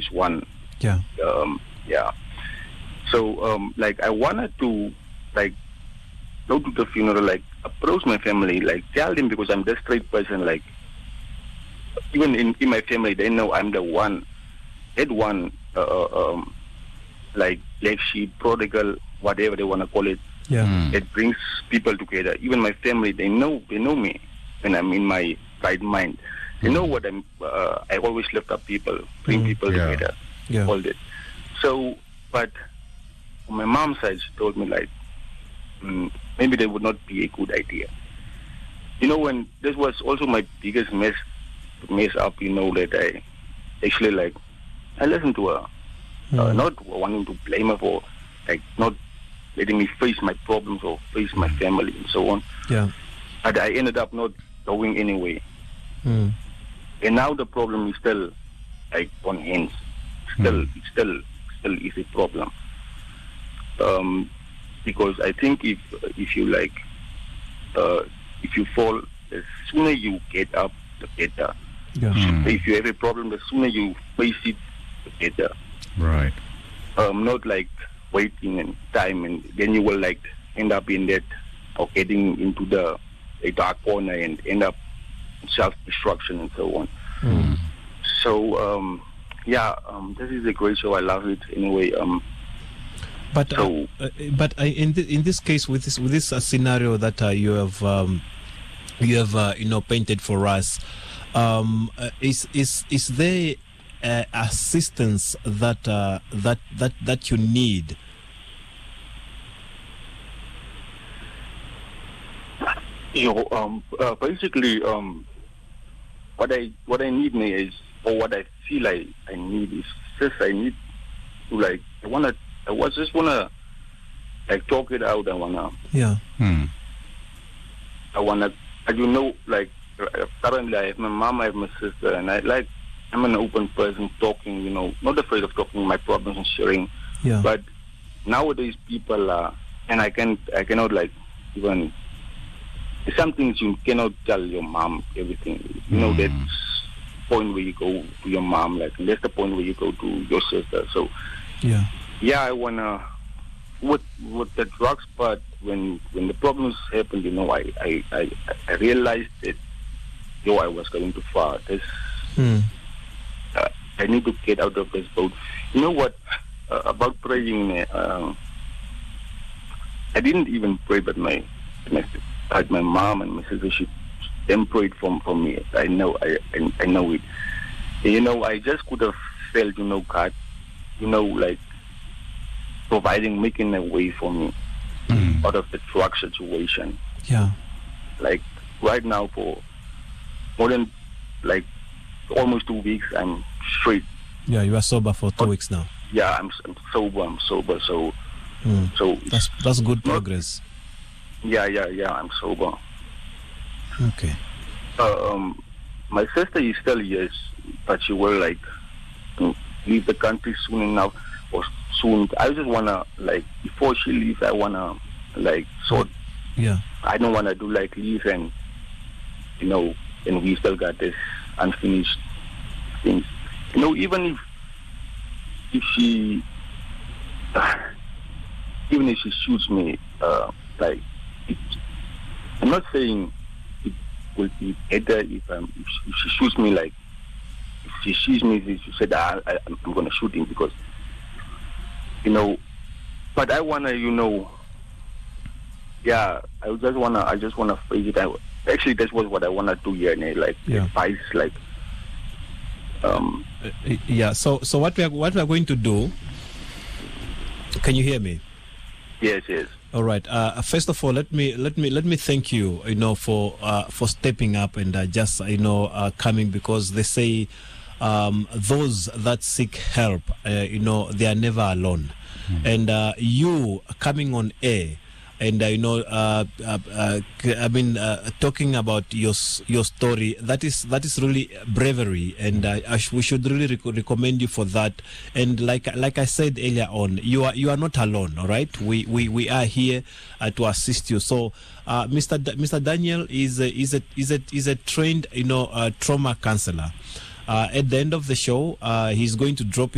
least one. Yeah. Yeah. So, like, I wanted to, like, go to the funeral, like, approach my family, like, tell them, because I'm the straight person, like, even in my family, they know I'm the one, like, black sheep, prodigal, whatever they want to call it. Yeah. It brings people together. Even my family, they know me when I'm in my right mind. They know what I always lift up people, bring people together, all that. So, but on my mom's side, she told me, like, maybe that would not be a good idea. You know, when this was also my biggest mess up, you know, that I actually, like, I listened to her, not wanting to blame her for, like, not letting me face my problems or face my family and so on. Yeah. But I ended up not going anyway. And now the problem is still, like, on hands. It still is a problem. Because I think if you, like, if you fall, the sooner you get up, the better. Yeah. If you have a problem, the sooner you face it, the better. Right. Not like waiting and time, and then you will, like, end up in that, or getting into a dark corner and end up in self-destruction and so on. So, this is a great show. I love it anyway. But in this case, with this scenario that you have painted for us, is there assistance that you need? Basically, what I need now is, or what I feel I need is just, I need to, like, I just wanna like talk it out. I wanna you know, like, currently I have my mom, I have my sister, and I'm an open person, talking, you know, not afraid of talking my problems and sharing. Yeah. But nowadays people and I cannot, like, even some things you cannot tell your mom everything. You know, that's point where you go to your mom, like, and that's the point where you go to your sister. So I wanna with the drugs, but when the problems happened, you know, I realized that I was going too far. I need to get out of this boat. You know what? About praying, I didn't even pray, but my mom and my sister, them prayed for me. I know it. You know, I just could have felt, you know, God, you know, like, making a way for me out of the drug situation. Yeah. Like, right now, for more than, like, almost 2 weeks, I'm straight. Yeah, you are sober for 2 weeks now. Yeah, I'm sober. So that's good progress. Yeah, I'm sober. Okay. My sister is still, yes, but she will, like, leave the country soon enough, or soon. I just wanna, like, before she leaves, I wanna, like, sort. Yeah. I don't wanna do, like, leave and, you know, and we still got this unfinished things. You know, even if she shoots me, like, I'm not saying it will be better if she shoots me, like, if she sees me, she said, I'm gonna shoot him, because, you know, but I wanna, you know, I just wanna phrase it out. Actually, that's what I wanna do here, like, advice, like, So what we are going to do? Can you hear me? Yes. All right. First of all, let me thank you, you know, for stepping up and just, you know, coming, because they say those that seek help, you know, they are never alone. And you coming on air and you know, talking about your story, that is really bravery, and we should really recommend you for that. And like I said earlier on, you are not alone. All right, we are here to assist you. So Mr. Daniel is a trained, you know, trauma counselor. At the end of the show, he's going to drop